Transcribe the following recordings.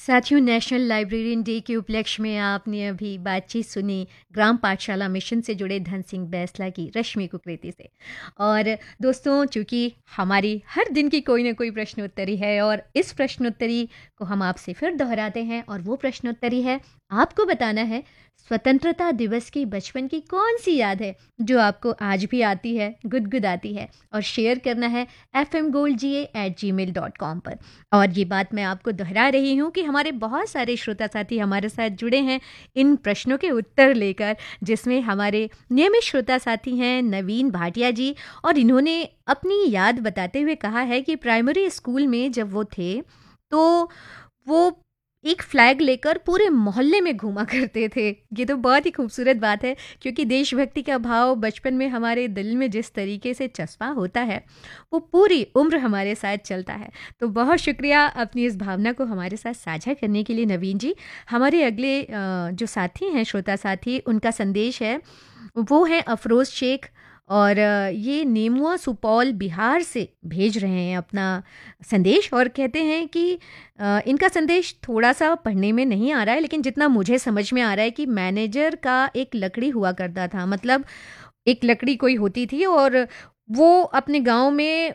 साथियों, national librarian day के उपलक्ष्य में आपने अभी बातचीत सुनी ग्राम पाठशाला मिशन से जुड़े धन सिंह बैसला की रश्मि कुकरेती से। और दोस्तों, चूंकि हमारी हर दिन की कोई ना कोई प्रश्नोत्तरी है और इस प्रश्नोत्तरी को हम आपसे फिर दोहराते हैं, और वो प्रश्नोत्तरी है, आपको बताना है स्वतंत्रता दिवस की बचपन की कौन सी याद है जो आपको आज भी आती है, गुदगुदाती है, और शेयर करना है fmgoldga@gmail.com पर। और ये बात मैं आपको दोहरा रही हूँ कि हमारे बहुत सारे श्रोता साथी हमारे साथ जुड़े हैं इन प्रश्नों के उत्तर लेकर, जिसमें हमारे नियमित श्रोता साथी हैं नवीन भाटिया जी, और इन्होंने अपनी याद बताते हुए कहा है कि प्राइमरी स्कूल में जब वो थे तो वो एक फ्लैग लेकर पूरे मोहल्ले में घूमा करते थे। ये तो बहुत ही खूबसूरत बात है, क्योंकि देशभक्ति का भाव बचपन में हमारे दिल में जिस तरीके से चस्पा होता है वो पूरी उम्र हमारे साथ चलता है। तो बहुत शुक्रिया अपनी इस भावना को हमारे साथ साझा करने के लिए नवीन जी। हमारे अगले जो साथी हैं, श्रोता साथी, उनका संदेश है, वो है अफरोज़ शेख, और ये नेमुआ सुपौल बिहार से भेज रहे हैं अपना संदेश, और कहते हैं कि इनका संदेश थोड़ा सा पढ़ने में नहीं आ रहा है, लेकिन जितना मुझे समझ में आ रहा है कि मैनेजर का एक लकड़ी हुआ करता था, मतलब एक लकड़ी कोई होती थी और वो अपने गांव में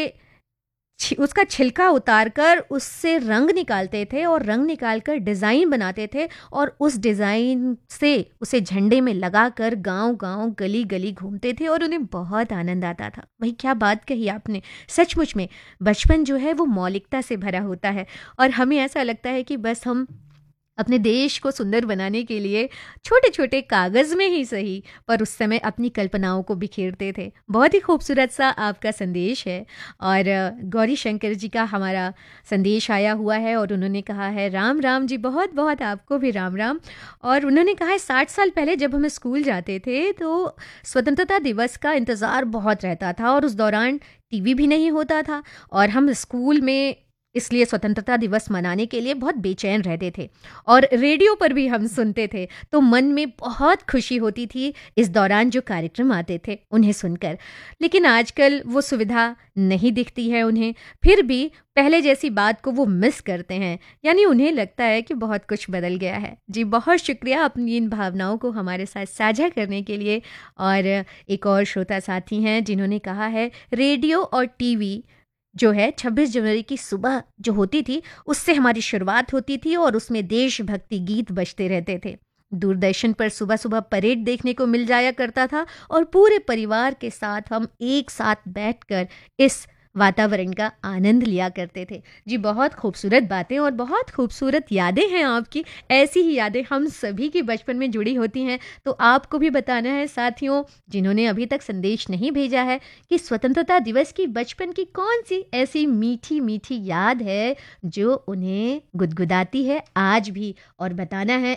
उसका छिलका उतारकर उससे रंग निकालते थे और रंग निकालकर डिज़ाइन बनाते थे, और उस डिज़ाइन से उसे झंडे में लगाकर गांव-गांव, गली-गली घूमते थे और उन्हें बहुत आनंद आता था। वही क्या बात कही आपने! सचमुच में बचपन जो है वो मौलिकता से भरा होता है, और हमें ऐसा लगता है कि बस हम अपने देश को सुंदर बनाने के लिए छोटे-छोटे कागज़ में ही सही, पर उस समय अपनी कल्पनाओं को बिखेरते थे। बहुत ही खूबसूरत सा आपका संदेश है। और गौरी शंकर जी का हमारा संदेश आया हुआ है, और उन्होंने कहा है, राम राम जी, बहुत बहुत आपको भी राम राम। और उन्होंने कहा है 60 साल पहले जब हम स्कूल जाते थे तो स्वतंत्रता दिवस का इंतज़ार बहुत रहता था, और उस दौरान टीवी भी नहीं होता था, और हम स्कूल में इसलिए स्वतंत्रता दिवस मनाने के लिए बहुत बेचैन रहते थे, और रेडियो पर भी हम सुनते थे, तो मन में बहुत खुशी होती थी इस दौरान जो कार्यक्रम आते थे उन्हें सुनकर। लेकिन आजकल वो सुविधा नहीं दिखती है उन्हें, फिर भी पहले जैसी बात को वो मिस करते हैं, यानी उन्हें लगता है कि बहुत कुछ बदल गया है। जी, बहुत शुक्रिया अपनी इन भावनाओं को हमारे साथ साझा करने के लिए। और एक और श्रोता साथी हैं जिन्होंने कहा है, रेडियो और टीवी जो है 26 जनवरी की सुबह जो होती थी उससे हमारी शुरुआत होती थी, और उसमें देशभक्ति गीत बजते रहते थे। दूरदर्शन पर सुबह सुबह परेड देखने को मिल जाया करता था, और पूरे परिवार के साथ हम एक साथ बैठकर इस वातावरण का आनंद लिया करते थे। जी, बहुत खूबसूरत बातें और बहुत खूबसूरत यादें हैं आपकी। ऐसी ही यादें हम सभी की बचपन में जुड़ी होती हैं। तो आपको भी बताना है साथियों, जिन्होंने अभी तक संदेश नहीं भेजा है, कि स्वतंत्रता दिवस की बचपन की कौन सी ऐसी मीठी मीठी याद है जो उन्हें गुदगुदाती है आज भी, और बताना है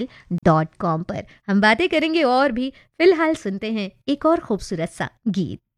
fmgoldga@gmail.com पर। हम बातें करेंगे और भी, फिलहाल सुनते हैं एक और खूबसूरत सा गीत।